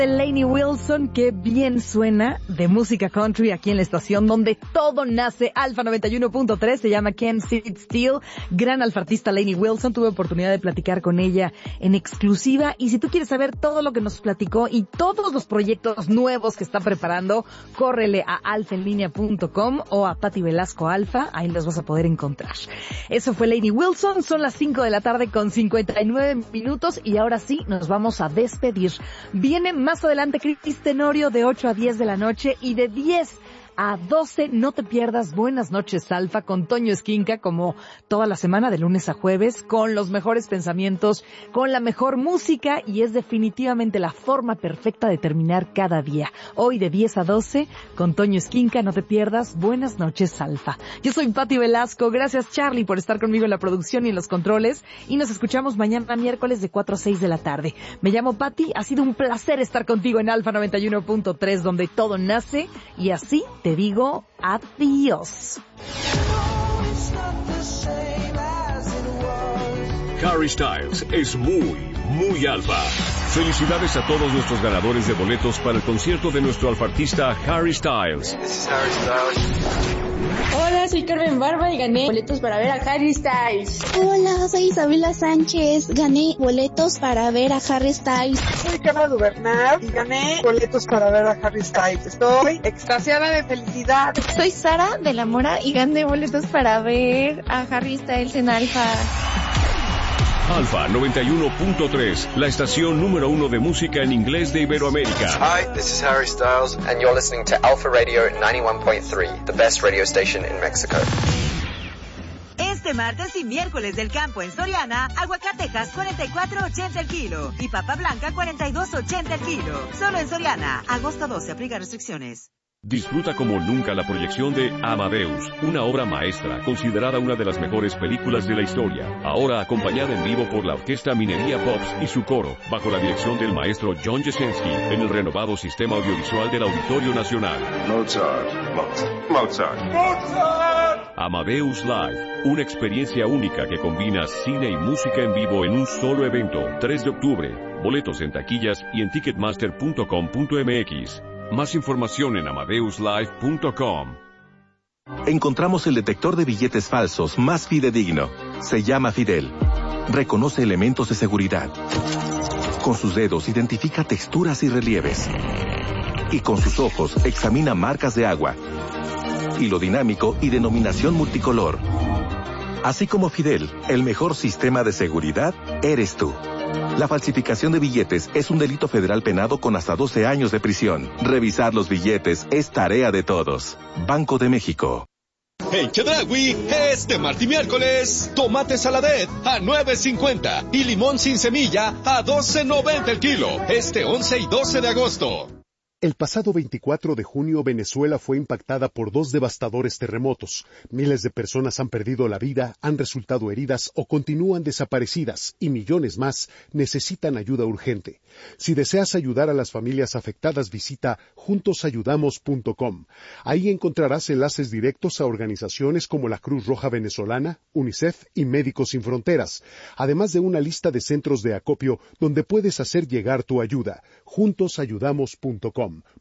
Lainey Wilson, que bien suena de música country aquí en la estación donde todo nace. Alfa 91.3, se llama Can't Sit Still. Gran alfartista Lainey Wilson, tuve oportunidad de platicar con ella en exclusiva, y si tú quieres saber todo lo que nos platicó y todos los proyectos nuevos que está preparando, córrele a alfaenlinea.com o a Patti Velasco Alfa, ahí los vas a poder encontrar. Eso fue Lainey Wilson, son las 5 de la tarde con 59 minutos y ahora sí nos vamos a despedir. Viene más adelante Cris Tenorio de 8 a 10 de la noche, y de 10 a 12 no te pierdas Buenas noches Alfa con Toño Esquinca, como toda la semana de lunes a jueves, con los mejores pensamientos, con la mejor música, y es definitivamente la forma perfecta de terminar cada día. Hoy de 10 a 12 con Toño Esquinca, no te pierdas Buenas noches Alfa. Yo soy Patti Velasco, gracias Charlie por estar conmigo en la producción y en los controles, y nos escuchamos mañana miércoles de 4 a 6 de la tarde. Me llamo Patti, ha sido un placer estar contigo en Alfa 91.3, donde todo nace, y así te digo adiós. Harry Styles es muy alfa. Felicidades a todos nuestros ganadores de boletos para el concierto de nuestro alfartista Harry Styles. Hola, soy Carmen Barba y gané boletos para ver a Harry Styles. Hola, soy Isabela Sánchez, gané boletos para ver a Harry Styles. Soy Carla Dubernard y gané boletos para ver a Harry Styles. Estoy extasiada de felicidad. Soy Sara de la Mora y gané boletos para ver a Harry Styles en Alfa. Alfa 91.3, la estación número 1 de música en inglés de Iberoamérica. Hi, this is Harry Styles, and you're listening to Alpha Radio 91.3, the best radio station in Mexico. Este martes y miércoles del campo en Soriana, aguacatejas 44.80 el kilo y papa blanca 42.80 el kilo. Solo en Soriana, agosto 12, aplica restricciones. Disfruta como nunca la proyección de Amadeus, una obra maestra, considerada una de las mejores películas de la historia. Ahora acompañada en vivo por la Orquesta Minería Pops y su coro, bajo la dirección del maestro John Jasinski, en el renovado sistema audiovisual del Auditorio Nacional. Mozart. Amadeus Live, una experiencia única que combina cine y música en vivo en un solo evento. 3 de octubre. Boletos en taquillas y en ticketmaster.com.mx. Más información en amadeuslive.com. Encontramos el detector de billetes falsos más fidedigno. Se llama Fidel. Reconoce elementos de seguridad. Con sus dedos identifica texturas y relieves. Y con sus ojos examina marcas de agua, hilo dinámico y denominación multicolor. Así como Fidel, el mejor sistema de seguridad eres tú. La falsificación de billetes es un delito federal penado con hasta 12 años de prisión. Revisar los billetes es tarea de todos. Banco de México. En Chedraui, este martes y miércoles, tomate saladet a $9.50 y limón sin semilla a $12.90 el kilo. Este 11 y 12 de agosto. El pasado 24 de junio, Venezuela fue impactada por 2 devastadores terremotos. Miles de personas han perdido la vida, han resultado heridas o continúan desaparecidas, y millones más necesitan ayuda urgente. Si deseas ayudar a las familias afectadas, visita juntosayudamos.com. Ahí encontrarás enlaces directos a organizaciones como la Cruz Roja Venezolana, UNICEF y Médicos Sin Fronteras, además de una lista de centros de acopio donde puedes hacer llegar tu ayuda. Juntosayudamos.com.